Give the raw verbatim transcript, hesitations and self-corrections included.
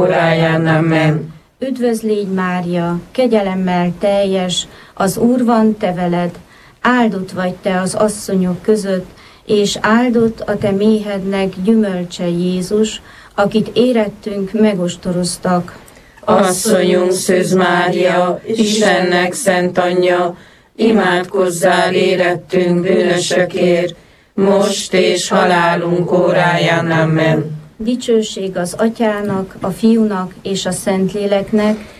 óráján. Amen. Üdvözlégy Mária, kegyelemmel teljes, az Úr van te veled, áldott vagy te az asszonyok között, és áldott a te méhednek gyümölcse Jézus, akit érettünk megostoroztak. Asszonyunk Szűz Mária, Istennek szent anyja, imádkozzál érettünk bűnösökért, most és halálunk óráján. Amen. Dicsőség az Atyának, a Fiúnak és a Szentléleknek,